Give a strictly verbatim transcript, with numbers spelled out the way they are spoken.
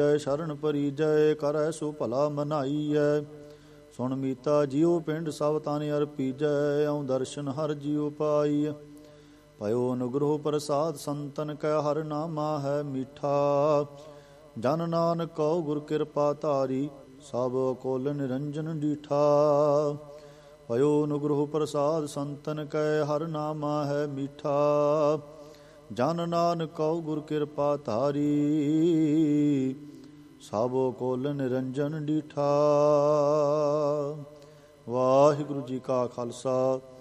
ਸ਼ਰਨ ਪਰੀਜੈ ਕਰੈ ਸੋ ਭਲਾ ਮਨਾਈਐ। ਸੁਣ ਮੀਤਾ ਜਿਉ ਪਿੰਡ ਸਭ ਤਨ ਅਰਪੀਜੈ ਆਉ ਦਰਸ਼ਨ ਹਰ ਜਿਉ ਪਾਈਐ। ਭਇਓ ਅਨੁਗ੍ਰਹ ਪ੍ਰਸਾਦ ਸੰਤਨ ਕੈ ਹਰ ਨਾਮਾ ਹੈ ਮੀਠਾ। ਜਨ ਨਾਨਕ ਕਉ ਗੁਰ ਕਿਰਪਾ ਧਾਰੀ ਸਭ ਕੋਲ ਨਿਰੰਜਨ ਡੀਠਾ। ਭਇਓ ਅਨੁਗ੍ਰਹ ਪ੍ਰਸਾਦ ਸੰਤਨ ਕੈ ਹਰ ਨਾਮਾ ਹੈ ਮੀਠਾ। ਜਨ ਨਾਨਕ ਕਉ ਗੁਰ ਕਿਰਪਾ ਧਾਰੀ ਸਭ ਕੋਲ ਨਿਰੰਜਨ ਡੀਠਾ। ਵਾਹਿਗੁਰੂ ਜੀ ਕਾ ਖਾਲਸਾ